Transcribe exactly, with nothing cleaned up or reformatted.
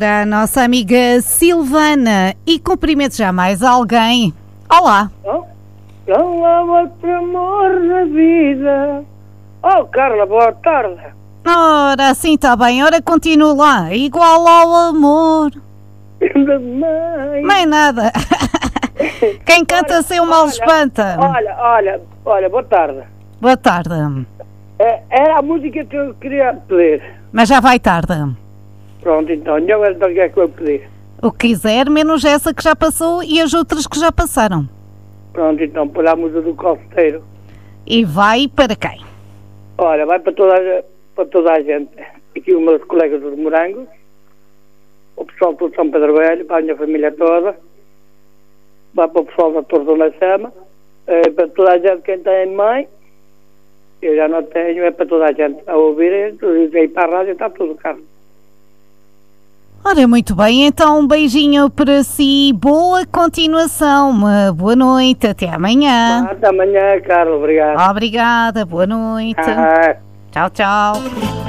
Da nossa amiga Silvana. E cumprimento já mais alguém. Olá. Oh, não há outro amor na vida. Oh, Carla, boa tarde. Ora, assim está bem. Ora, continua lá. Igual ao amor. Mãe. Nem nada. Quem canta Olha, sem o mal olha, espanta. Olha, olha, olha, boa tarde. Boa tarde. É, era a música que eu queria pedir. Mas já vai tarde. Pronto, então, e agora então o que é que eu pedi? O que quiser, menos essa que já passou e as outras que já passaram. Pronto, então, por a música do Costeiro. E vai para quem? Olha, vai para toda, a- para toda a gente. Aqui os meus colegas dos Morangos, o pessoal do São Pedro Velho, para a minha família toda, vai para o pessoal da Torre do Lacema, é, para toda a gente, quem tem mãe, eu já não tenho, é para toda a gente a ouvir, e aí para a rádio está tudo, cara. Ora, muito bem, então um beijinho para si, boa continuação, uma boa noite, até amanhã. Até amanhã, Carlos, obrigado. Obrigada, boa noite. Ah. Tchau, tchau.